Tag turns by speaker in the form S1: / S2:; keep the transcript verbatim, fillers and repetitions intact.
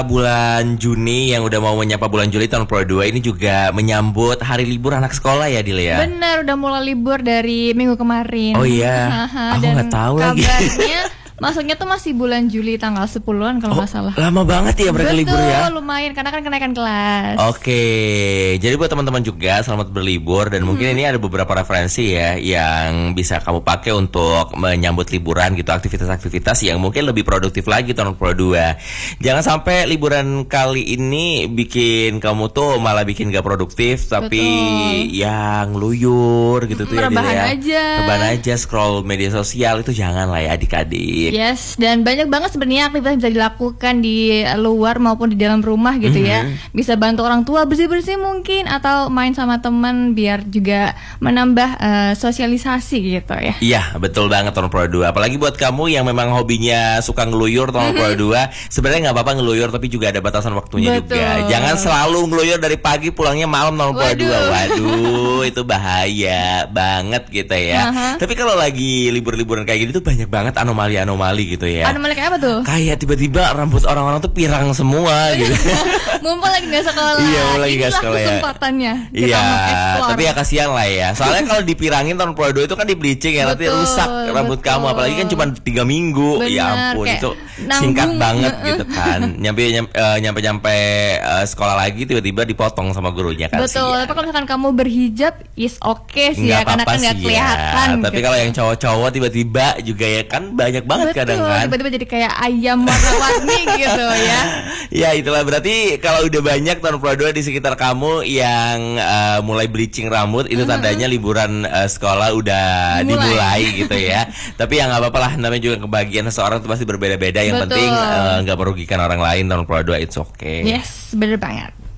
S1: Bulan Juni yang udah mau menyapa bulan Juli tahun dua ribu dua puluh dua ini juga menyambut hari libur anak sekolah ya, Dil ya?
S2: Bener, udah mulai libur dari minggu kemarin.
S1: Oh iya, aku nggak tahu lagi.
S2: Kabarnya masuknya tuh masih bulan Juli tanggal sepuluhan kalau nggak
S1: oh,
S2: salah.
S1: Lama banget ya mereka
S2: Betul,
S1: libur ya?
S2: lumayan karena kan kenaikan kelas.
S1: Oke, jadi buat teman-teman juga selamat berlibur dan hmm. mungkin ini ada beberapa referensi ya yang bisa kamu pakai untuk menyambut liburan gitu, aktivitas-aktivitas yang mungkin lebih produktif lagi tahun dua ribu dua puluh dua. Jangan sampai liburan kali ini bikin kamu tuh malah bikin gak produktif tapi Betul. yang luyur gitu tuh ya,
S2: rebahan
S1: ya.
S2: aja.
S1: Rebahan aja, scroll media sosial itu jangan lah ya adik-adik.
S2: Yes, dan banyak banget sebenarnya aktivitas yang bisa dilakukan di luar maupun di dalam rumah gitu mm-hmm. ya. Bisa bantu orang tua bersih-bersih mungkin atau main sama teman biar juga menambah uh, sosialisasi gitu ya.
S1: Iya, betul banget tahun dua ribu dua puluh dua. Apalagi buat kamu yang memang hobinya suka ngeluyur tahun dua ribu dua puluh dua, sebenarnya nggak apa-apa ngeluyur tapi juga ada batasan waktunya betul. juga. Jangan selalu ngeluyur dari pagi pulangnya malam tahun dua ribu dua puluh dua. Waduh, itu bahaya banget gitu ya. Uh-huh. Tapi kalau lagi libur-liburan kayak gini tuh banyak banget anomali-anomali Anomali gitu ya.
S2: Anomali kayak apa tuh?
S1: Kayak tiba-tiba rambut orang-orang tuh pirang semua gitu.
S2: Mumpung lagi gak sekolah.
S1: Iya, lagi gak sekolah ya.
S2: Kesempatannya.
S1: Iya, tapi ya kasihan lah ya. Soalnya kalau dipirangin tahun dua ribu dua puluh dua itu kan di bleaching ya, nanti rusak rambut betul. kamu. Apalagi kan cuma tiga minggu. Bener, ya ampun, itu nanggung. Singkat banget gitu kan. Nyampe nyampe uh, nyampe, nyampe uh, sekolah lagi tiba-tiba dipotong sama gurunya kan.
S2: Betul. Tapi kalau misalkan kamu berhijab is oke okay sih ya, karena kan nggak kelihatan.
S1: Ya. Tapi gitu. Kalau yang cowok-cowok tiba-tiba juga ya kan banyak banget. Betul, kadang kan
S2: tiba-tiba jadi kayak ayam warna-warni gitu ya.
S1: Ya itulah berarti kalau udah banyak tahun dua ribu dua puluh dua di sekitar kamu yang uh, mulai bleaching rambut itu tandanya liburan uh, sekolah udah dimulai, dimulai gitu ya. Tapi ya nggak apa-apa lah, namanya juga kebahagiaan seseorang itu pasti berbeda-beda. Yang Betul. penting nggak uh, merugikan orang lain tahun dua ribu dua puluh dua, it's okay.
S2: Yes, bener banget.